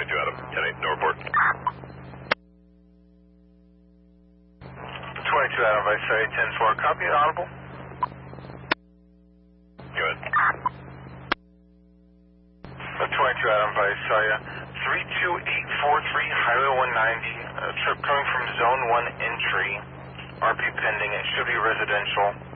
Adam. 10-8, no report. 22 Adam, Vice 10-4. Copy, audible. Go ahead. 22 Adam, Vice 32843, Highway 190. Trip coming from Zone 1 entry. RP pending. It should be residential.